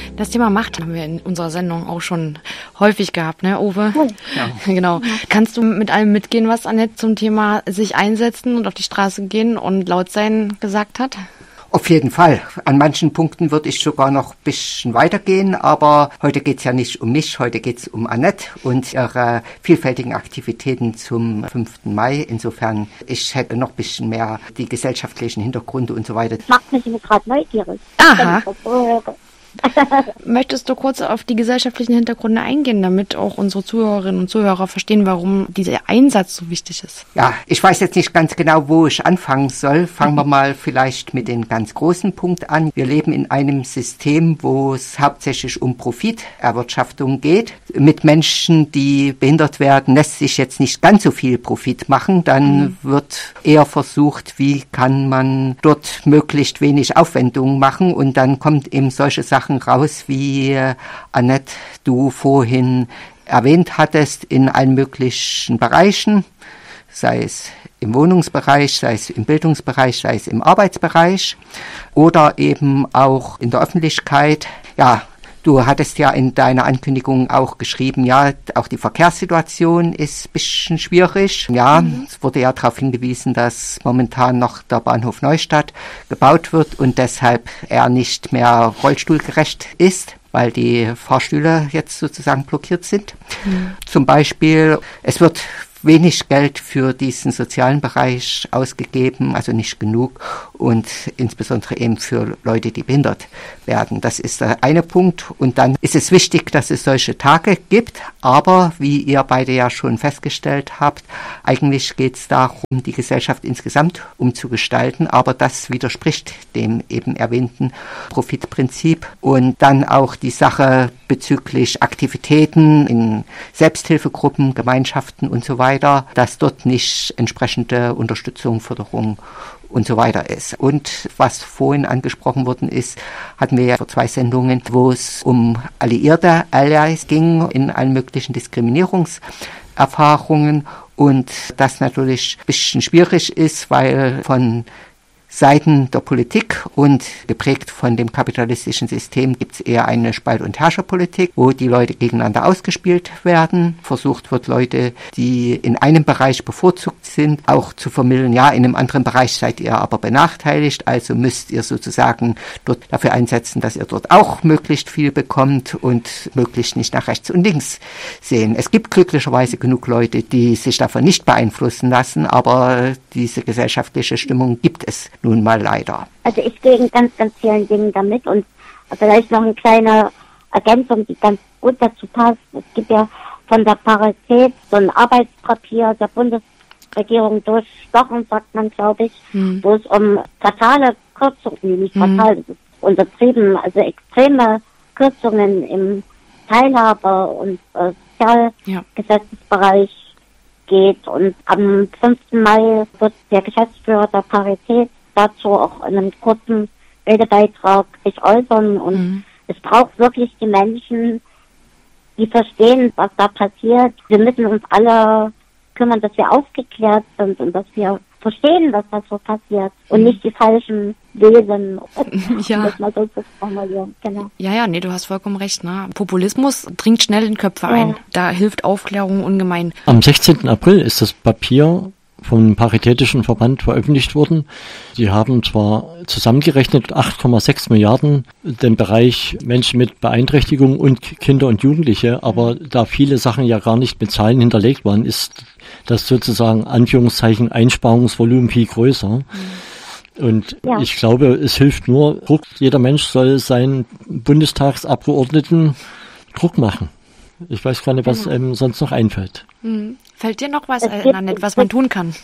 Das Thema Macht haben wir in unserer Sendung auch schon häufig gehabt, ne, Uwe? Ja. Genau. Ja. Kannst du mit allem mitgehen, was Annette zum Thema sich einsetzen und auf die Straße gehen und laut sein gesagt hat? Auf jeden Fall. An manchen Punkten würde ich sogar noch ein bisschen weitergehen, aber heute geht es ja nicht um mich, heute geht es um Annette und ihre vielfältigen Aktivitäten zum 5. Mai. Insofern, ich hätte noch ein bisschen mehr die gesellschaftlichen Hintergründe und so weiter. Macht mich gerade neugierig. Aha. Möchtest du kurz auf die gesellschaftlichen Hintergründe eingehen, damit auch unsere Zuhörerinnen und Zuhörer verstehen, warum dieser Einsatz so wichtig ist? Ja, ich weiß jetzt nicht ganz genau, wo ich anfangen soll. Fangen wir mal vielleicht mit dem ganz großen Punkt an. Wir leben in einem System, wo es hauptsächlich um Profiterwirtschaftung geht. Mit Menschen, die behindert werden, lässt sich jetzt nicht ganz so viel Profit machen. Dann wird eher versucht, wie kann man dort möglichst wenig Aufwendungen machen, und dann kommt eben solche Sachen raus, wie Annette, du vorhin erwähnt hattest, in allen möglichen Bereichen, sei es im Wohnungsbereich, sei es im Bildungsbereich, sei es im Arbeitsbereich oder eben auch in der Öffentlichkeit. Ja, du hattest ja in deiner Ankündigung auch geschrieben, ja, auch die Verkehrssituation ist ein bisschen schwierig. Ja, es wurde ja darauf hingewiesen, dass momentan noch der Bahnhof Neustadt gebaut wird und deshalb er nicht mehr rollstuhlgerecht ist, weil die Fahrstühle jetzt sozusagen blockiert sind. Zum Beispiel, es wird wenig Geld für diesen sozialen Bereich ausgegeben, also nicht genug, und insbesondere eben für Leute, die behindert werden. Das ist der eine Punkt. Und dann ist es wichtig, dass es solche Tage gibt, aber wie ihr beide ja schon festgestellt habt, eigentlich geht es darum, die Gesellschaft insgesamt umzugestalten, aber das widerspricht dem eben erwähnten Profitprinzip. Und dann auch die Sache bezüglich Aktivitäten in Selbsthilfegruppen, Gemeinschaften und so weiter, dass dort nicht entsprechende Unterstützung, Förderung und so weiter ist. Und was vorhin angesprochen worden ist, hatten wir ja vor 2 Sendungen, wo es um alliierte Allies ging, in allen möglichen Diskriminierungserfahrungen, und das natürlich ein bisschen schwierig ist, weil von Seiten der Politik und geprägt von dem kapitalistischen System gibt es eher eine Spalt- und Herrscherpolitik, wo die Leute gegeneinander ausgespielt werden. Versucht wird, Leute, die in einem Bereich bevorzugt sind, auch zu vermitteln, ja, in einem anderen Bereich seid ihr aber benachteiligt, also müsst ihr sozusagen dort dafür einsetzen, dass ihr dort auch möglichst viel bekommt und möglichst nicht nach rechts und links sehen. Es gibt glücklicherweise genug Leute, die sich davon nicht beeinflussen lassen, aber diese gesellschaftliche Stimmung gibt es nun mal leider. Also ich gehe in ganz, ganz vielen Dingen damit, und vielleicht noch eine kleine Ergänzung, die ganz gut dazu passt. Es gibt ja von der Parität so ein Arbeitspapier der Bundesregierung durchstochen, sagt man, glaube ich, wo es um fatale Kürzungen, nicht fatal, das ist untertrieben, also extreme Kürzungen im Teilhabe- und Sozialgesetzesbereich geht. Und am 5. Mai wird der Geschäftsführer der Parität dazu auch in einem kurzen Redebeitrag sich äußern. Und es braucht wirklich die Menschen, die verstehen, was da passiert. Wir müssen uns alle kümmern, dass wir aufgeklärt sind und dass wir verstehen, was da so passiert und nicht die falschen lesen, ja. Um das mal so zu formulieren. Genau. Ja, nee, du hast vollkommen recht. Ne? Populismus dringt schnell in Köpfe ein. Da hilft Aufklärung ungemein. Am 16. April ist das Papier vom Paritätischen Verband veröffentlicht worden. Die haben zwar zusammengerechnet 8,6 Milliarden den Bereich Menschen mit Beeinträchtigung und Kinder und Jugendliche, aber da viele Sachen ja gar nicht mit Zahlen hinterlegt waren, ist das sozusagen Anführungszeichen Einsparungsvolumen viel größer. Und ich glaube, es hilft nur Druck. Jeder Mensch soll seinen Bundestagsabgeordneten Druck machen. Ich weiß gar nicht, was einem sonst noch einfällt. Fällt dir noch was, Annette, was man tun kann?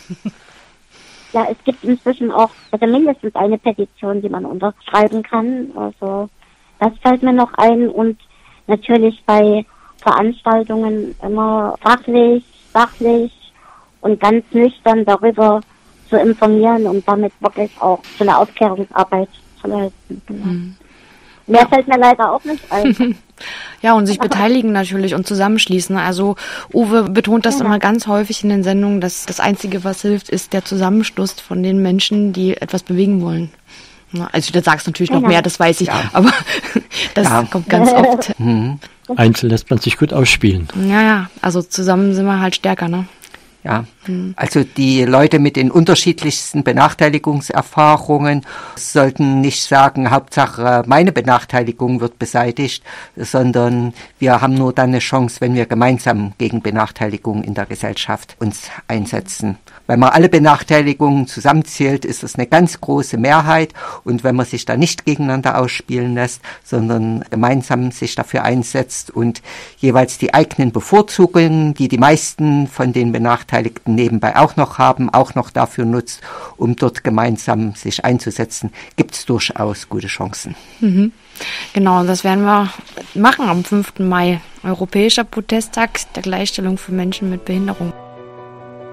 Ja, es gibt inzwischen auch mindestens eine Petition, die man unterschreiben kann. Also das fällt mir noch ein. Und natürlich bei Veranstaltungen immer fachlich, sachlich und ganz nüchtern darüber zu informieren und damit wirklich auch so eine Aufklärungsarbeit zu leisten. Genau. Mehr fällt mir leider auch nicht ein. Ja, und sich beteiligen natürlich und zusammenschließen. Also Uwe betont das immer ganz häufig in den Sendungen, dass das Einzige, was hilft, ist der Zusammenschluss von den Menschen, die etwas bewegen wollen. Also du sagst natürlich noch mehr, das weiß ich, aber das kommt ganz oft. Einzeln lässt man sich gut ausspielen. Ja, also zusammen sind wir halt stärker, ne? Ja, also die Leute mit den unterschiedlichsten Benachteiligungserfahrungen sollten nicht sagen, Hauptsache meine Benachteiligung wird beseitigt, sondern wir haben nur dann eine Chance, wenn wir gemeinsam gegen Benachteiligung in der Gesellschaft uns einsetzen. Wenn man alle Benachteiligungen zusammenzählt, ist es eine ganz große Mehrheit, und wenn man sich da nicht gegeneinander ausspielen lässt, sondern gemeinsam sich dafür einsetzt und jeweils die eigenen Bevorzugungen, die die meisten von den Benachteiligten nebenbei auch noch haben, auch noch dafür nutzt, um dort gemeinsam sich einzusetzen, gibt es durchaus gute Chancen. Genau, das werden wir machen am 5. Mai, Europäischer Protesttag der Gleichstellung für Menschen mit Behinderung.